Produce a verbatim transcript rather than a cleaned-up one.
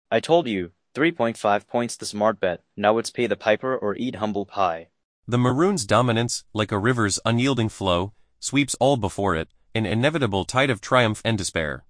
I told you, three point five points the smart bet, now it's pay the piper or eat humble pie. The Maroons' dominance, like a river's unyielding flow, sweeps all before it, an inevitable tide of triumph and despair.